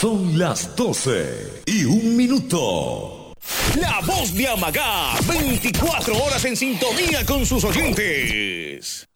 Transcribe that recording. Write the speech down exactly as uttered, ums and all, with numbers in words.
Son las doce y un minuto. La voz de Amagá, veinticuatro horas en sintonía con sus oyentes.